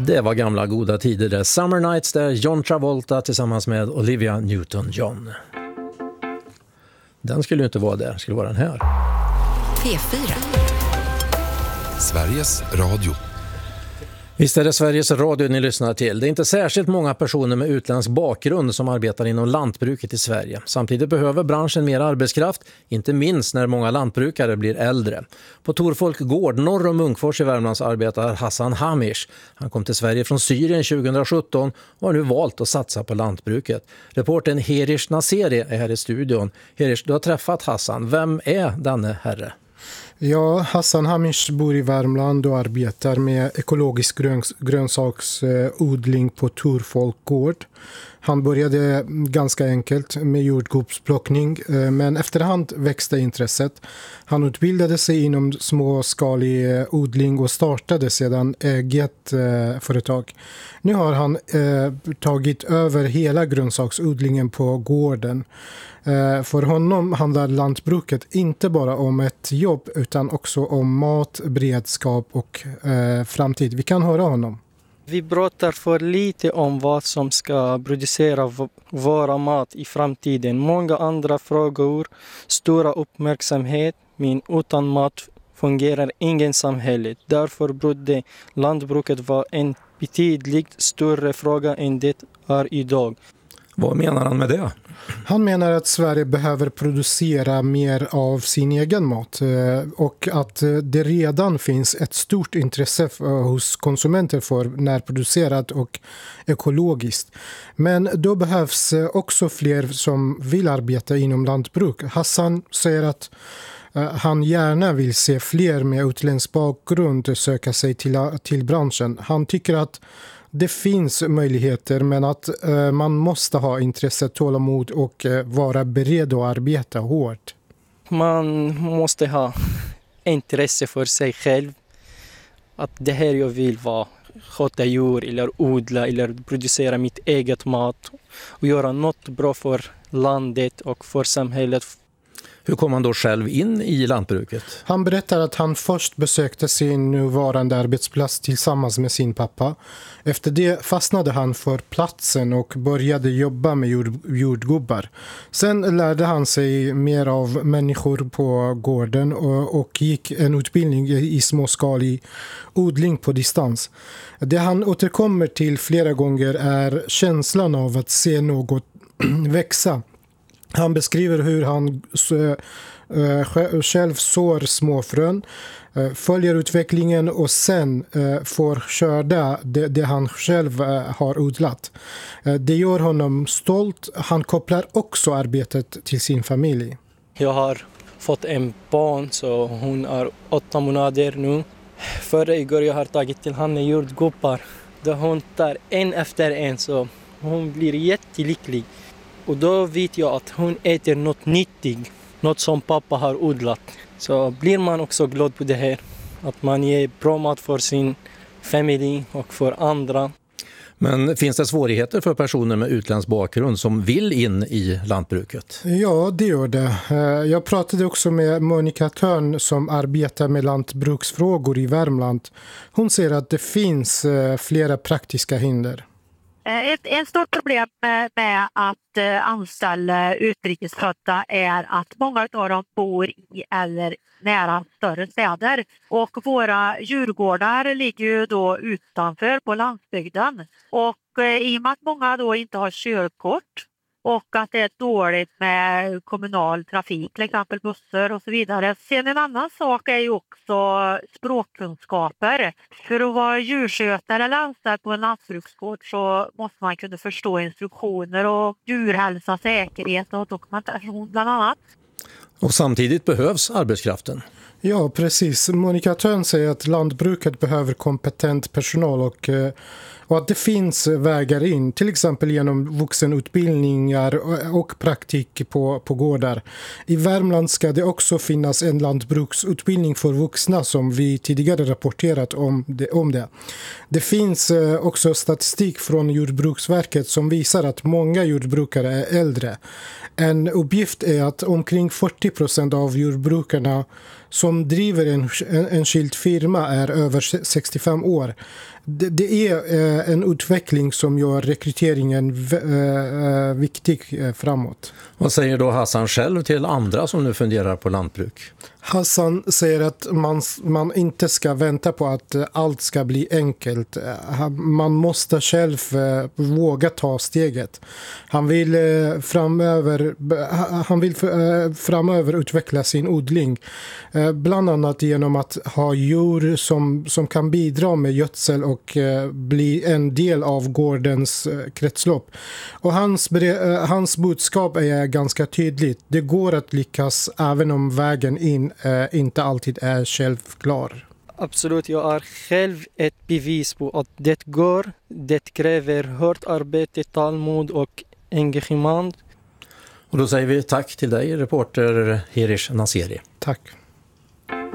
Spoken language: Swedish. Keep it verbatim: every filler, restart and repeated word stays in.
Det var gamla goda tider där. Summer Nights där John Travolta tillsammans med Olivia Newton-John. Den skulle ju inte vara där, det skulle vara den här. P fyra. Sveriges Radio. Visst är det Sveriges Radio ni lyssnar till. Det är inte särskilt många personer med utländsk bakgrund som arbetar inom lantbruket i Sverige. Samtidigt behöver branschen mer arbetskraft, inte minst när många lantbrukare blir äldre. På Torfolk gård norr om Munkfors i Värmlands arbetar Hassan Hamish. Han kom till Sverige från Syrien tjugohundrasjutton och har nu valt att satsa på lantbruket. Reportern Herish Naseri är här i studion. Herish, du har träffat Hassan. Vem är denne herre? Ja, Hassan Hamish bor i Värmland och arbetar med ekologisk gröns- grönsaksodling på Torfolk gård. Han började ganska enkelt med jordgubbsplockning, men efterhand växte intresset. Han utbildade sig inom småskalig odling och startade sedan eget företag. Nu har han eh, tagit över hela grönsaksodlingen på gården. Eh, för honom handlar lantbruket inte bara om ett jobb utan också om mat, beredskap och eh, framtid. Vi kan höra honom. Vi pratar för lite om vad som ska producera v- våra mat i framtiden. Många andra frågor, stora uppmärksamhet, men utan mat fungerar ingen samhälle. Därför borde lantbruket vara en betydligt större fråga än det är idag. Vad menar han med det? Han menar att Sverige behöver producera mer av sin egen mat och att det redan finns ett stort intresse hos konsumenter för närproducerat och ekologiskt. Men då behövs också fler som vill arbeta inom lantbruk. Hassan säger att han gärna vill se fler med utländsk bakgrund söka sig till, till branschen. Han tycker att det finns möjligheter, men att eh, man måste ha intresse, tålamod och eh, vara beredd att arbeta hårt. Man måste ha intresse för sig själv. Att det här jag vill vara, sköta djur eller odla eller producera mitt eget mat och göra något bra för landet och för samhället. Hur kom han då själv in i lantbruket? Han berättar att han först besökte sin nuvarande arbetsplats tillsammans med sin pappa. Efter det fastnade han för platsen och började jobba med jord, jordgubbar. Sen lärde han sig mer av människor på gården och, och gick en utbildning i småskalig odling på distans. Det han återkommer till flera gånger är känslan av att se något växa. Han beskriver hur han själv sår småfrön, följer utvecklingen och sen får skörda det, det han själv har odlat. Det gör honom stolt. Han kopplar också arbetet till sin familj. Jag har fått en barn, så hon är åtta månader nu. Förra igår jag har tagit till henne jordgubbar. Då hon tar en efter en, så hon blir jättelycklig. Och då vet jag att hon äter något nyttigt, något som pappa har odlat. Så blir man också glad på det här. Att man ger bra mat för sin familj och för andra. Men finns det svårigheter för personer med utländsk bakgrund som vill in i lantbruket? Ja, det gör det. Jag pratade också med Monica Törn som arbetar med lantbruksfrågor i Värmland. Hon säger att det finns flera praktiska hinder. Ett, ett stort problem med, med att eh, anställa utrikesfödda är att många av dem bor i eller nära större städer. Och våra djurgårdar ligger ju då utanför på landsbygden. Och eh, i och med att många då inte har körkort och att det är dåligt med kommunal trafik, till exempel bussar och så vidare. Sen en annan sak är ju också språkkunskaper. För att vara djurskötare eller anställd på en lantbruksgård så måste man kunna förstå instruktioner och djurhälsa, säkerhet och dokumentation bland annat. Och samtidigt behövs arbetskraften. Ja, precis. Monica Törn säger att lantbruket behöver kompetent personal och, och att det finns vägar in, till exempel genom vuxenutbildningar och praktik på, på gårdar. I Värmland ska det också finnas en lantbruksutbildning för vuxna som vi tidigare rapporterat om det. Om det. Det finns också statistik från Jordbruksverket som visar att många jordbrukare är äldre. En uppgift är att omkring fyrtio procent av jordbrukarna som driver en enskild firma är över sextiofem år. det, det är eh, en utveckling som gör rekryteringen v- eh, viktig eh, framåt. Vad säger då Hassan själv till andra som nu funderar på lantbruk? Hassan säger att man, man inte ska vänta på att eh, allt ska bli enkelt. Eh, Man måste själv eh, våga ta steget. Han vill, eh, framöver, b- ha- han vill eh, framöver utveckla sin odling. Eh, Bland annat genom att ha djur som, som kan bidra med gödsel och eh, bli en del av gårdens eh, kretslopp. Och hans, bre- eh, hans budskap är ganska tydligt. Det går att lyckas även om vägen in eh, inte alltid är självklar. Absolut, jag är själv ett bevis på att det går. Det kräver hårt arbete, tålamod och engagemang. Och då säger vi tack till dig, reporter Hirish Naseri. Tack.